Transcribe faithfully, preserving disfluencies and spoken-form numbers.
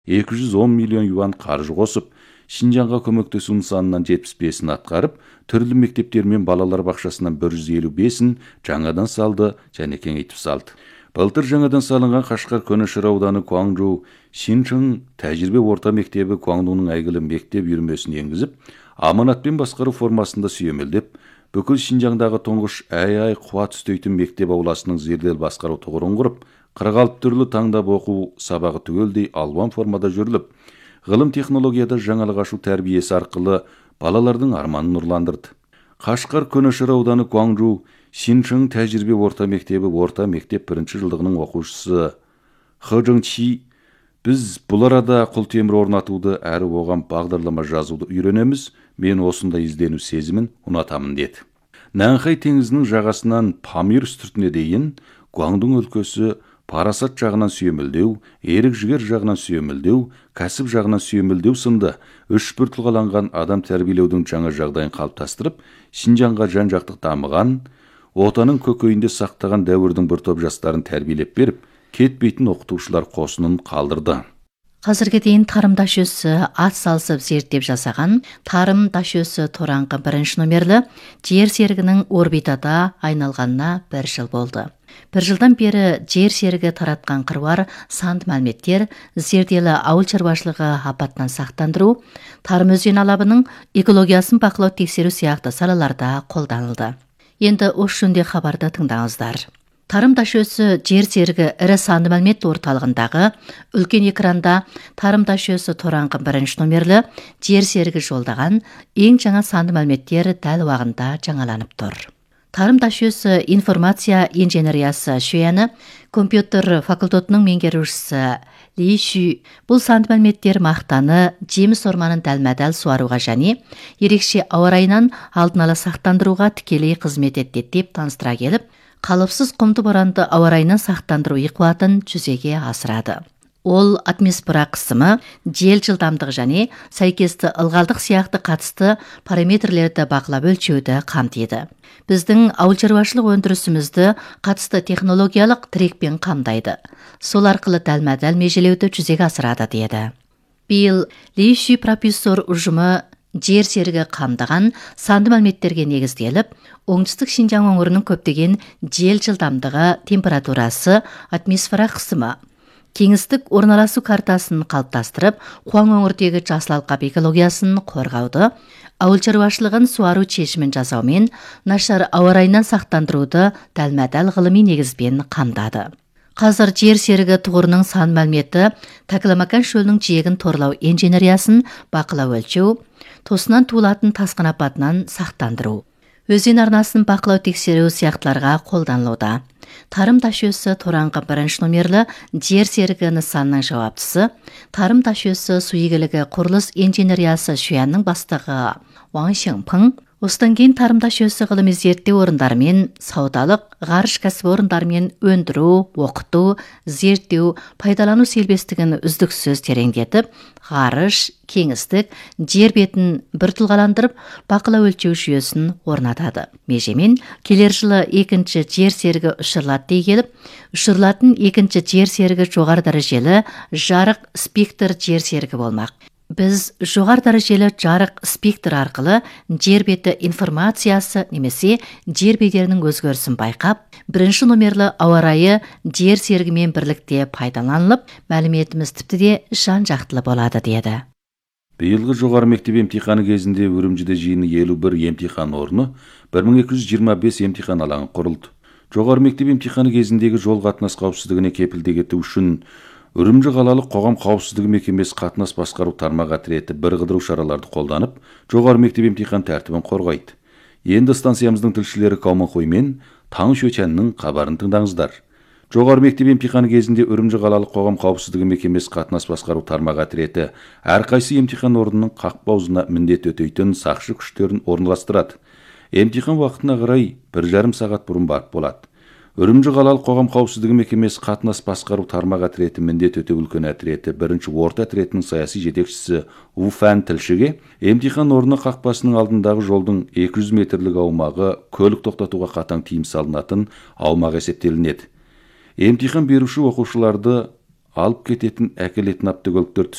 эки жүз он миллион юан қаржы қосып, Шинжаңға көмектесу нысанынан жетпіс бесін атқарып, түрлі мектептер мен балалар бақшасынан бір жүз елу бесін жаңадан салды және кеңейтіп салды. Былтыр жаңадан салынған Қашқар Көнешір ауданы Куаңжу Шинчың тәжірибе орта мектебі Куаңдуның әйгілі мектеп үйірмесін енгізіп, аманатпен басқару формасында сүйемелдеп, бүкіл Шинжаңдағы тұңғыш ай-ай қуат үстейтін мектеп ауласының зерделі басқару тұғырын құрып, қырық алты түрлі таңдап оқу сабағы түгелдей алуан формада жүріліп, ғылым технологияда жаңалық ашу тәрбиесі арқылы балалардың арманын нұрландырды. Қашқар Көнешір ауданы Куаңжу Шинчың тәжірибе орта мектебі орта мектеп бірінші жылдығының оқушысы Хыжың Чи, біз бұл арада құлтемір орнатуды әрі оған бағдарлама жазуды үйренеміз, мен осындай іздену сезімін ұнатамын деді. Нанхай теңізінің жағасынан Памир үстіртіне дейін Куаңдың өлкесі парасат жағынан сүйемелдеу, ерік жігер жағынан сүйемелдеу, кәсіп жағынан сүйемелдеу сынды үш бір тұлғаланған адам тәрбиелеудің жаңа жағдайын қалыптастырып, Шинжаңға жан-жақтық дамыған, отаның көкейінде сақтаған дәуірдің бір топ жастарын тәрбиелеп беріп, кетпейтін оқытушылар қосынын қалдырды. Қазірге дейін тарым дашөсі ат салысып зерттеп жасаған тарым дашөсі тораңғы бірінші номерлі жер серігінің орбитада айналғанына бір жыл болды. Бір жылдан бері жер серігі таратқан қыруар санды мәліметтер, зерделі ауыл шаруашылығы апаттан сақтандыру, тарым өзен алабының экологиясын бақылау тексеру сияқты салаларда қолданылды. Енді осы жөнінде хабарды тыңдаңыздар. Тарым дашөсі жер серігі ірі санды мәлімет орталығындағы үлкен экранда тарым дашөсі тораңғы бірінші номерлі жер серігі жолдаған ең жаңа санды мәліметтер дәл уақытында жаңаланып тұр. Тарым дашөсі информация инженериясы шөяны компьютер факультетінің меңгерушісі Ли Шү бұл санды мәліметтер мақтаны, жеміс орманын дәлме-дәл суаруға және ерекше ауа райынан алдын ала сақтандыруға тікелей қызмет етеді деп таныстыра келіп, қалыпсыз құмды боранды ауа райынан сақтандыру қуатын жүзеге асырады. Ол атмосфера қысымы, жел жылдамдығы және сәйкесті ылғалдық сияқты қатысты параметрлерді бақылап өлшеуді қамтиды. Біздің ауыл шаруашылық өндірісімізді қатысты технологиялық тірекпен қамдайды. Сол арқылы дәлме-дәл межелеуді жүзеге асырады деді. Биыл Ли Шү профессор ұжымы жер серігі қамдаған санды мәліметтерге негізделіп, оңтүстік Шинжаң өңірінің көптеген жел жылдамдығы, температурасы, атмосфера қысымы, кеңістік орналасу картасын қалыптастырып, Қуаң өңірдегі жасыл алқап экологиясын қорғауды, ауыл шаруашылығын суару шешімін жасаумен нашар ауа райынан сақтандыруды дәлме-дәл ғылыми негізбен қамдады. Қазір жер серігі тұғырының сан мәліметі Такламакан шөлінің жиегін торлау инженериясын бақылау өлшеу, тосынан туылатын тасқын апатынан сақтандыру, өзен арнасын бақылау тексеру сияқтыларға қолданылуда. Тарым дашөсі тораңғы бірінші номерлі жер серігі нысанның жауаптысы, тарым дашөсі су игілігі құрылыс инженериясы шөянның бастығы Ваң Шыңпың, осыдан кейін тарым дашөсі ғылыми зерттеу орындарымен, саудалық, ғарыш кәсіпорындарымен өндіру, оқыту, зерттеу, пайдалану селбестігін үздіксіз тереңдетіп, ғарыш, кеңістік, жер бетін бір тұлғаландырып, бақылау өлшеу жүйесін орнатады. Межемен келер жылы екінші жер серігі ұшырылады дей келіп, ұшырылатын екінші жер серігі жоғары дәрежелі жарық спектр жер серігі болмақ. Біз жоғары дәрежелі жарық спектр арқылы жер беті информациясы немесе жер бедерінің өзгерісін байқап, бірінші номерлі ауа райы жер серігімен бірлікте пайдаланылып, мәліметіміз тіпті де жан-жақтылы болады деді. Биылғы жоғары мектеп емтиханы кезінде Үрімжіде жиыны елу бір емтихан орны, бір мың екі жүз жиырма бес емтихан алаңы құрылды. Жоғары мектеп емтиханы кезіндегі жол қатынас қауіпсіздігіне кепілдік ету үшін Үрімжі қалалық қоғам қауіпсіздігі мекемесі қатынас басқару тармақ отряды бір қыдыру шараларды қолданып, жоғары мектеп емтихан тәртібін қорғайды. Енді станциямыздың тілшілері Кауманхой мен Таң Шөчәннің хабарын тыңдаңыздар. Жоғары мектеп емтиханы кезінде Үрімжі қалалық қоғам қауіпсіздігі мекемесі қатынас басқару тармақ отряды әрқайсы емтихан орнының қақпаузына міндет өтейтін сақшы күштерін орналастырады. Емтихан уақытына қарай бір жарым сағат бұрын барып болады. Үрімжі қалалық қоғам қауіпсіздігі мекемесі қатынас басқару тармақ отряды міндет өтеу үлкен отряды бірінші орта отрядының саяси жетекшісі Уфан тілшіге емтихан орны қақпасының алдындағы жолдың екі жүз метрлік аумағы көлік тоқтатуға қатаң тыйым салынатын аумақ есептелінеді. Емтихан беруші оқушыларды алып кететін әкелетін автокөліктерді